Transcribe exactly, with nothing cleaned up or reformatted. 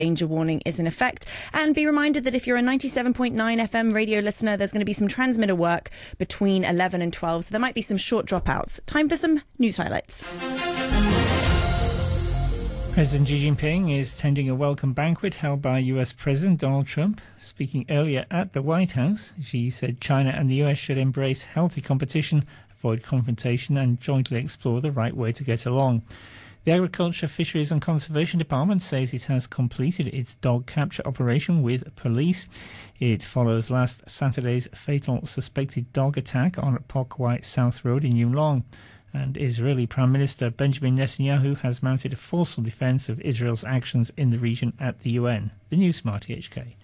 danger warning is in effect. And be reminded that if you're a ninety-seven point nine F M radio listener, there's going to be some transmitter work between eleven and twelve, so there might be some short dropouts. Time for some news highlights. President Xi Jinping is attending a welcome banquet held by U S President Donald Trump. Speaking earlier at the White House, Xi said China and the U S should embrace healthy competition, avoid confrontation and jointly explore the right way to get along. The Agriculture, Fisheries and Conservation Department says it has completed its dog capture operation with police. It follows last Saturday's fatal suspected dog attack on Pok Wai South Road in Yuen Long. And Israeli Prime Minister Benjamin Netanyahu has mounted a forceful defence of Israel's actions in the region at the U N. The News Smarty H K.